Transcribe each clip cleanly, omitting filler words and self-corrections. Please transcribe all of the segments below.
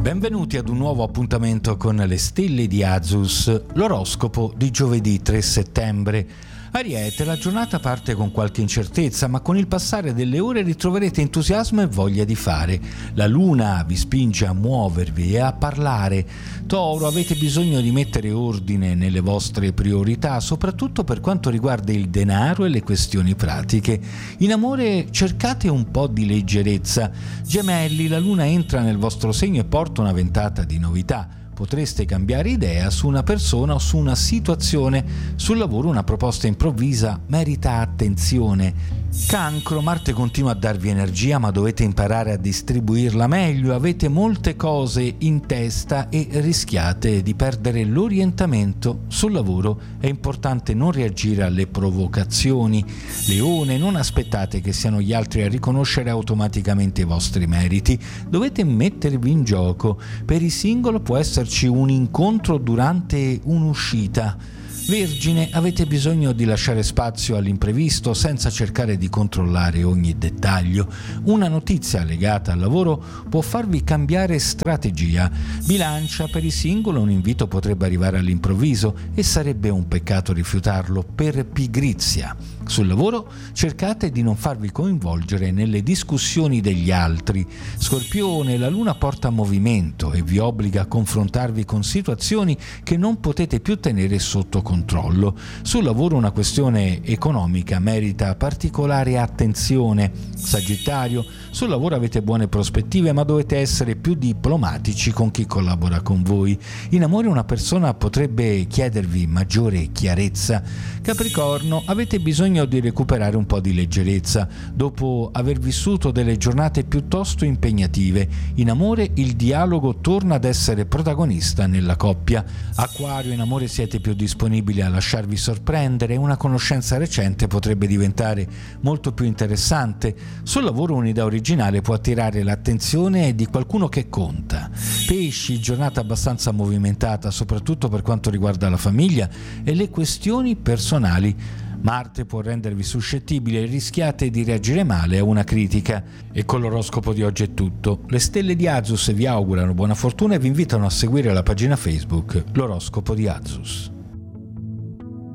Benvenuti ad un nuovo appuntamento con le stelle di Azus, l'oroscopo di giovedì 3 settembre. Ariete, la giornata parte con qualche incertezza, ma con il passare delle ore ritroverete entusiasmo e voglia di fare. La luna vi spinge a muovervi e a parlare. Toro, avete bisogno di mettere ordine nelle vostre priorità, soprattutto per quanto riguarda il denaro e le questioni pratiche. In amore cercate un po' di leggerezza. Gemelli, la luna entra nel vostro segno e porta una ventata di novità. Potreste cambiare idea su una persona o su una situazione. Sul lavoro una proposta improvvisa merita attenzione. Cancro, Marte continua a darvi energia, ma dovete imparare a distribuirla meglio. Avete molte cose in testa e rischiate di perdere l'orientamento. Sul lavoro è importante non reagire alle provocazioni. Leone, non aspettate che siano gli altri a riconoscere automaticamente i vostri meriti. Dovete mettervi in gioco. Per i single può esserci un incontro durante un'uscita. Vergine, avete bisogno di lasciare spazio all'imprevisto senza cercare di controllare ogni dettaglio. Una notizia legata al lavoro può farvi cambiare strategia. Bilancia, per i single un invito potrebbe arrivare all'improvviso e sarebbe un peccato rifiutarlo per pigrizia. Sul lavoro cercate di non farvi coinvolgere nelle discussioni degli altri. Scorpione, la luna porta movimento e vi obbliga a confrontarvi con situazioni che non potete più tenere sotto controllo. Sul lavoro una questione economica merita particolare attenzione. Sagittario, sul lavoro avete buone prospettive, ma dovete essere più diplomatici con chi collabora con voi. In amore una persona potrebbe chiedervi maggiore chiarezza. Capricorno, avete bisogno di recuperare un po' di leggerezza dopo aver vissuto delle giornate piuttosto impegnative. In amore il dialogo torna ad essere protagonista nella coppia. Acquario, in amore siete più disponibili a lasciarvi sorprendere e una conoscenza recente potrebbe diventare molto più interessante. Sul lavoro un'idea originale può attirare l'attenzione di qualcuno che conta. Pesci, giornata abbastanza movimentata soprattutto per quanto riguarda la famiglia e le questioni personali. Marte può rendervi suscettibili e rischiate di reagire male a una critica. E con l'oroscopo di oggi è tutto. Le stelle di Azus vi augurano buona fortuna e vi invitano a seguire la pagina Facebook L'oroscopo di Azus.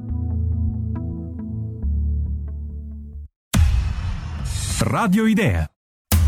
Radio Idea.